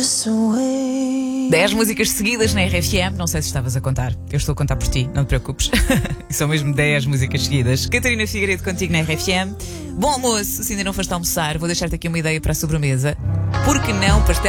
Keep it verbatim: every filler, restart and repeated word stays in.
dez músicas seguidas na R F M. Não sei se estavas a contar. Eu estou a contar por ti, não te preocupes. São mesmo dez músicas seguidas. Catarina Figueiredo contigo na R F M. Bom almoço, se ainda não foste almoçar. Vou deixar-te aqui uma ideia para a sobremesa. Por que não pastel